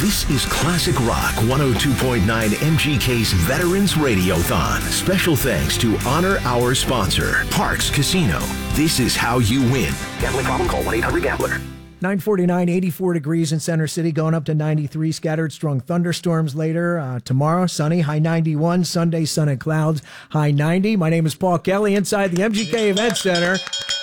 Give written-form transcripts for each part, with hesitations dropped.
This is Classic Rock 102.9 MGK's Veterans Radiothon. Special thanks to honor our sponsor, Parks Casino. This is how you win. Gambling problem? Call 1-800-GAMBLER. 949, 84 degrees in Center City, going up to 93. Scattered strong thunderstorms later. Tomorrow, sunny, high 91. Sunday, sun and clouds, high 90. My name is Paul Kelly inside the MGK Event Center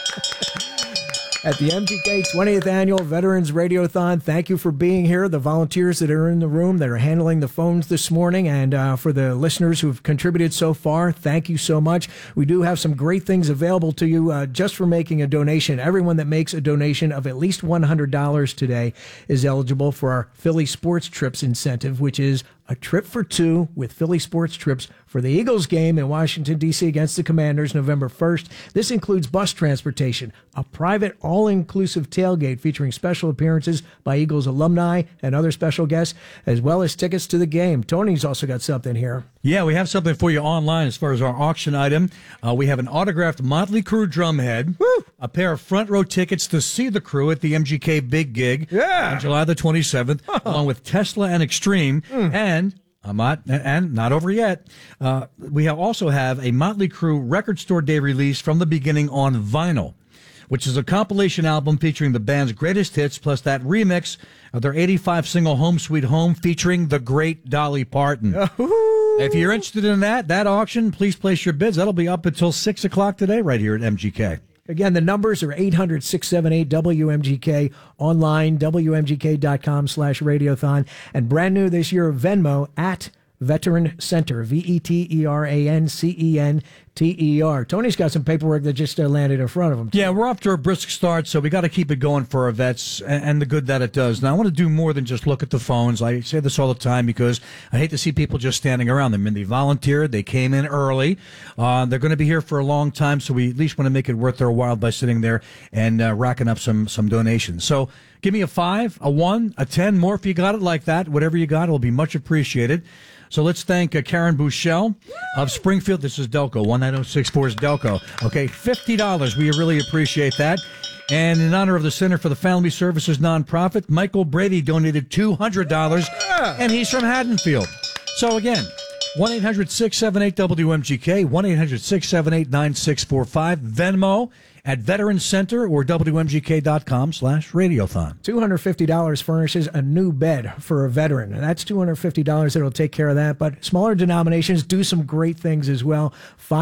at the MGK 20th Annual Veterans Radiothon. Thank you for being here. The volunteers that are in the room that are handling the phones this morning, and for the listeners who've contributed so far, thank you so much. We do have some great things available to you just for making a donation. Everyone that makes a donation of at least $100 today is eligible for our Philly Sports Trips incentive, which is a trip for two with Philly Sports Trips for the Eagles game in Washington, D.C. against the Commanders November 1st. This includes bus transportation, a private all-inclusive tailgate featuring special appearances by Eagles alumni and other special guests, as well as tickets to the game. Tony's also got something here. Yeah, we have something for you online as far as our auction item. We have an autographed Motley Crue drumhead, a pair of front row tickets to see the Crew at the MGK Big Gig on July the 27th, along with Tesla and Extreme, and not over yet. We also have a Motley Crue Record Store Day release from the beginning on vinyl, which is a compilation album featuring the band's greatest hits, plus that remix of their 85 single Home Sweet Home featuring the great Dolly Parton. If you're interested in that auction, please place your bids. That'll be up until 6 o'clock today right here at MGK. Again, the numbers are 800-678-WMGK, online, WMGK.com/radiothon, and brand new this year, Venmo at Veteran Center, VETERANCENTER. Tony's got some paperwork that just landed in front of him. Yeah, we're off to a brisk start, so we got to keep it going for our vets and the good that it does. Now, I want to do more than just look at the phones. I say this all the time because I hate to see people just standing around them. And they volunteered, they came in early. They're going to be here for a long time, so we at least want to make it worth their while by sitting there and racking up some donations. So give me a 5, a 1, a 10, more if you got it like that. Whatever you got, it will be much appreciated. So let's thank Karen Bouchel of Springfield. This is Delco, 19064 is Delco. Okay, $50. We really appreciate that. And in honor of the Center for the Family Services nonprofit, Michael Brady donated $200, and he's from Haddonfield. So again, 1-800-678-WMGK, 1-800-678-9645, Venmo at Veteran Center or WMGK.com/radiothon. $250 furnishes a new bed for a veteran. And that's $250 that'll take care of that. But smaller denominations do some great things as well.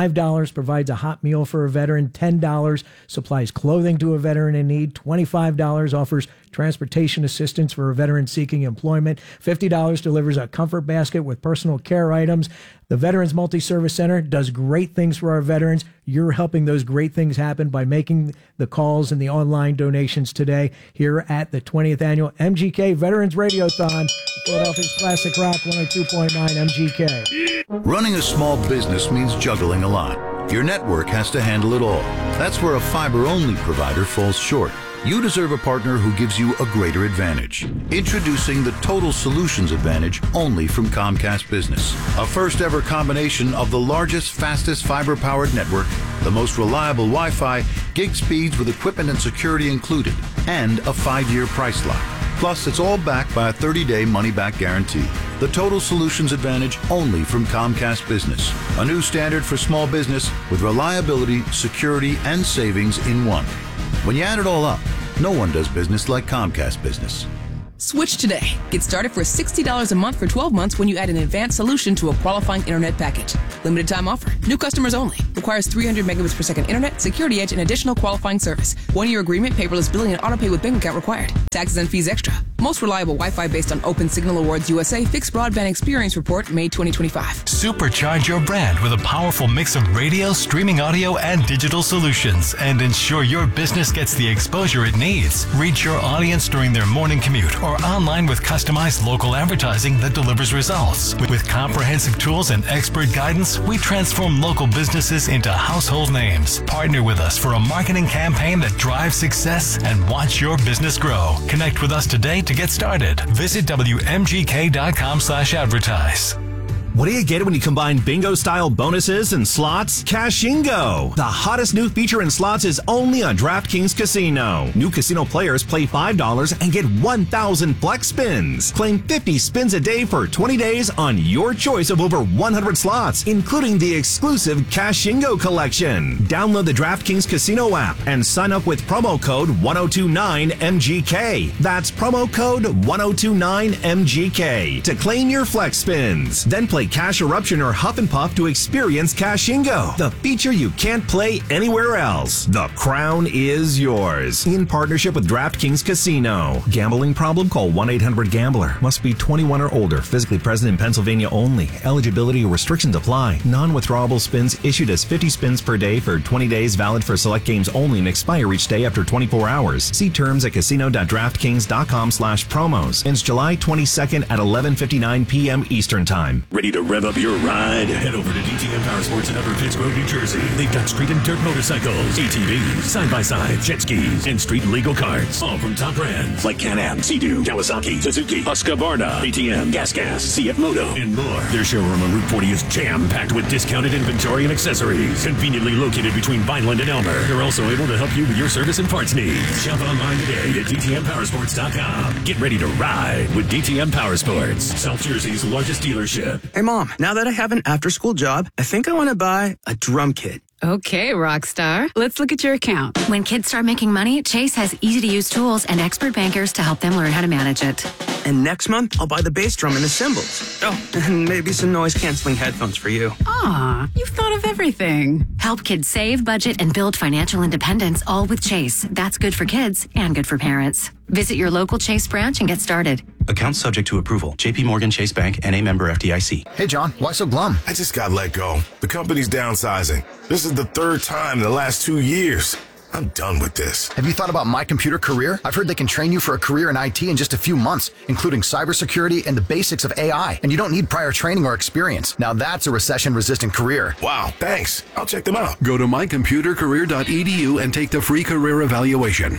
$5 provides a hot meal for a veteran. $10 supplies clothing to a veteran in need. $25 offers transportation assistance for a veteran seeking employment. $50 delivers a comfort basket with personal care items. The Veterans Multi-Service Center does great things for our veterans. You're helping those great things happen by making the calls and the online donations today here at the 20th Annual MGK Veterans Radiothon, Philadelphia's Classic Rock 102.9 MGK. Running a small business means juggling a lot. Your network has to handle it all. That's where a fiber-only provider falls short. You deserve a partner who gives you a greater advantage. Introducing the Total Solutions Advantage only from Comcast Business. A first-ever combination of the largest, fastest fiber-powered network, the most reliable Wi-Fi, gig speeds with equipment and security included, and a 5-year price lock. Plus, it's all backed by a 30-day money-back guarantee. The Total Solutions Advantage only from Comcast Business. A new standard for small business with reliability, security, and savings in one. When you add it all up, no one does business like Comcast Business. Switch today. Get started for $60 a month for 12 months when you add an advanced solution to a qualifying internet package. Limited time offer. New customers only. Requires 300 megabits per second internet, security edge, and additional qualifying service. 1-year agreement, paperless billing, and autopay with bank account required. Taxes and fees extra. Most reliable Wi-Fi based on Open Signal Awards USA Fixed Broadband Experience Report, May 2025. Supercharge your brand with a powerful mix of radio, streaming audio, and digital solutions, and ensure your business gets the exposure it needs. Reach your audience during their morning commute or online with customized local advertising that delivers results. With comprehensive tools and expert guidance, we transform local businesses into household names. Partner with us for a marketing campaign that drives success and watch your business grow. Connect with us today to get started. Visit WMGK.com/advertise. What do you get when you combine bingo-style bonuses and slots? Cashingo! The hottest new feature in slots is only on DraftKings Casino. New casino players play $5 and get 1,000 flex spins. Claim 50 spins a day for 20 days on your choice of over 100 slots, including the exclusive Cashingo collection. Download the DraftKings Casino app and sign up with promo code 1029MGK. That's promo code 1029MGK to claim your flex spins. Then play Cash Eruption or Huff and Puff to experience Cashingo, the feature you can't play anywhere else. The crown is yours. In partnership with DraftKings Casino. Gambling problem? Call 1-800-GAMBLER. Must be 21 or older. Physically present in Pennsylvania only. Eligibility restrictions apply. Non-withdrawable spins issued as 50 spins per day for 20 days, valid for select games only, and expire each day after 24 hours. See terms at casino.draftkings.com/promos. Ends July 22nd at 11:59 p.m. Eastern Time. Ready to rev up your ride? Head over to DTM Power Sports in Upper Pittsburgh, New Jersey. They've got street and dirt motorcycles, ATVs, side-by-sides, jet skis, and street legal carts. All from top brands like Can-Am, Sea-Doo, Kawasaki, Suzuki, Husqvarna, ATM, Gas, CF Moto, and more. Their showroom on Route 40 is jam-packed with discounted inventory and accessories. Conveniently located between Vineland and Elmer. They're also able to help you with your service and parts needs. Shop online today at DTMPowersports.com. Get ready to ride with DTM Power Sports, South Jersey's largest dealership. Hey, Mom, now that I have an after-school job, I think I want to buy a drum kit. Okay, Rockstar. Let's look at your account. When kids start making money, Chase has easy-to-use tools and expert bankers to help them learn how to manage it. And next month, I'll buy the bass drum and the cymbals. Oh, and maybe some noise-canceling headphones for you. Aw, you've thought of everything. Help kids save, budget, and build financial independence, all with Chase. That's good for kids and good for parents. Visit your local Chase branch and get started. Account subject to approval. J.P. Morgan Chase Bank, N.A. member FDIC. Hey, John, why so glum? I just got let go. The company's downsizing. This is the third time in the last 2 years. I'm done with this. Have you thought about My Computer Career? I've heard they can train you for a career in IT in just a few months, including cybersecurity and the basics of AI. And you don't need prior training or experience. Now that's a recession-resistant career. Wow, thanks. I'll check them out. Go to mycomputercareer.edu and take the free career evaluation.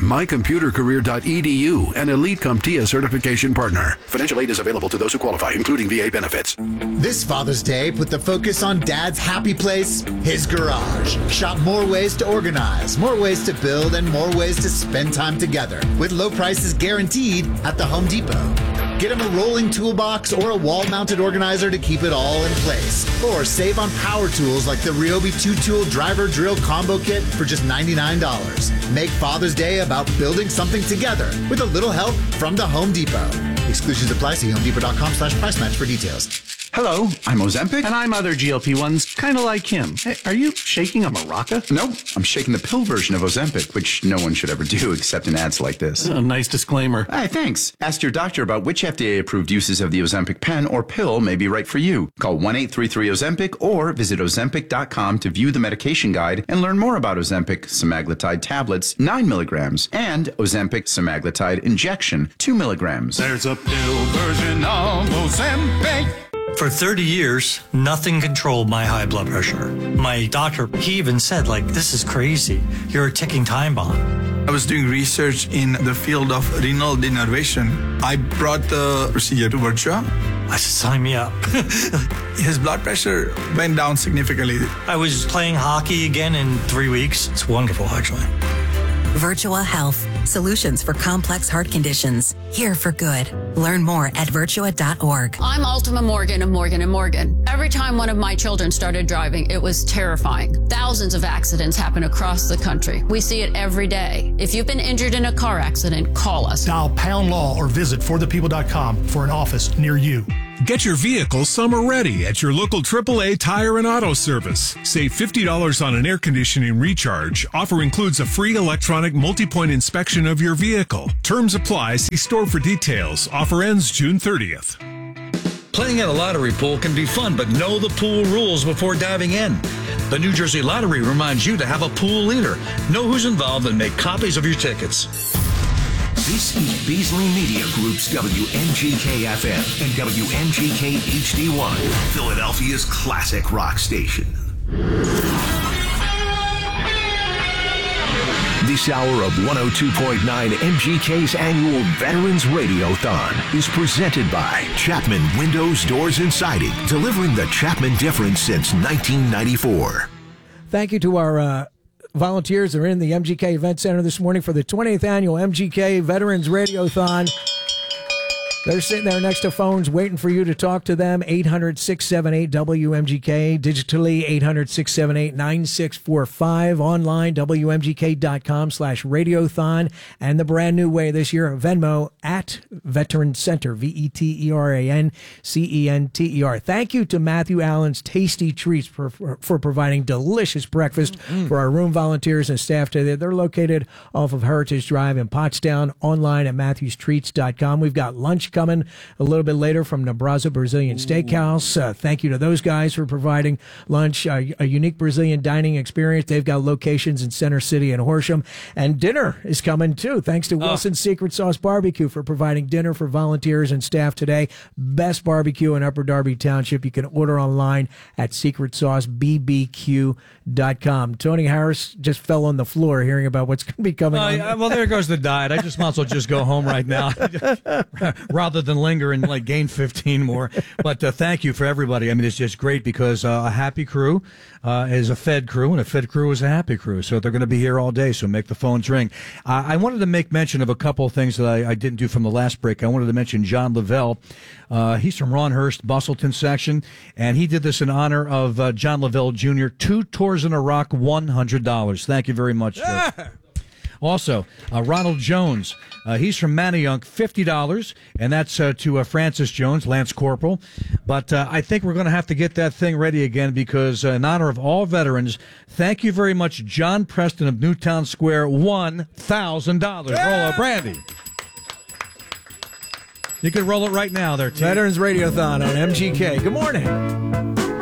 Mycomputercareer.edu, an Elite CompTIA certification partner. Financial aid is available to those who qualify, including VA benefits. This Father's Day, put the focus on Dad's happy place, his garage. Shop more ways to organize, more ways to build, and more ways to spend time together with low prices guaranteed at the Home Depot. Get him a rolling toolbox or a wall-mounted organizer to keep it all in place. Or save on power tools like the Ryobi 2-tool driver drill combo kit for just $99. Make Father's Day about building something together with a little help from the Home Depot. Exclusions apply. See homedepot.com/price match for details. Hello, I'm Ozempic. And I'm other GLP-1s, kind of like him. Hey, are you shaking a maraca? Nope, I'm shaking the pill version of Ozempic, which no one should ever do except in ads like this. Nice disclaimer. Hey, thanks. Ask your doctor about which FDA-approved uses of the Ozempic pen or pill may be right for you. Call 1-833-OZEMPIC or visit Ozempic.com to view the medication guide and learn more about Ozempic semaglutide tablets, 9 milligrams, and Ozempic semaglutide injection, 2 milligrams. There's a pill version of Ozempic. For 30 years, nothing controlled my high blood pressure. My doctor, he even said, this is crazy. You're a ticking time bomb. I was doing research in the field of renal denervation. I brought the procedure to Virtua. I said, sign me up. His blood pressure went down significantly. I was playing hockey again in 3 weeks. It's wonderful, actually. Virtua Health. Solutions for complex heart conditions. Here for good. Learn more at virtua.org. I'm Ultima Morgan of Morgan & Morgan. Every time one of my children started driving, it was terrifying. Thousands of accidents happen across the country. We see it every day. If you've been injured in a car accident, call us. Dial #law or visit forthepeople.com for an office near you. Get your vehicle summer ready at your local AAA Tire and Auto Service. Save $50 on an air conditioning recharge. Offer includes a free electronic multi-point inspection of your vehicle. Terms apply. See store for details. Offer ends June 30th. Playing at a lottery pool can be fun, but know the pool rules before diving in. The New Jersey Lottery reminds you to have a pool leader. Know who's involved and make copies of your tickets. This is Beasley Media Group's WNGK-FM and WNGK-HD1, Philadelphia's classic rock station. This hour of 102.9 MGK's annual Veterans Radiothon is presented by Chapman Windows, Doors, and Siding, delivering the Chapman difference since 1994. Thank you to our volunteers that are in the MGK Event Center this morning for the 20th annual MGK Veterans Radiothon. They're sitting there next to phones waiting for you to talk to them. 800-678-WMGK. Digitally, 800-678-9645. Online, WMGK.com/radiothon. And the brand new way this year, Venmo at Veteran Center. VETERANCENTER. Thank you to Matthew Allen's Tasty Treats for providing delicious breakfast for our room volunteers and staff today. They're located off of Heritage Drive in Pottstown. Online at MatthewsTreats.com. We've got lunch coming a little bit later from Nebraska Brazilian Steakhouse. Thank you to those guys for providing lunch, a unique Brazilian dining experience. They've got locations in Center City and Horsham. And dinner is coming too. Thanks to Wilson's Secret Sauce Barbecue for providing dinner for volunteers and staff today. Best barbecue in Upper Darby Township. You can order online at secretsaucebbq.com. Tony Harris just fell on the floor hearing about what's going to be coming on. Well, there goes the diet. I just might as well just go home right now rather than linger and like gain 15 more. But thank you for everybody. I mean, it's just great because a happy crew is a fed crew, and a fed crew is a happy crew. So they're going to be here all day, so make the phones ring. I wanted to make mention of a couple of things that I didn't do from the last break. I wanted to mention John Lavelle. He's from Ronhurst, Bustleton section, and he did this in honor of John Lavelle Jr. 2 tours in Iraq, $100. Thank you very much, Joe. Also, Ronald Jones, he's from Manayunk, $50, and that's to Francis Jones, Lance Corporal. But I think we're going to have to get that thing ready again because in honor of all veterans, thank you very much, John Preston of Newtown Square, $1,000. Roll up, Brandy. You can roll it right now there, T. Veterans Radiothon on MGK. Good morning.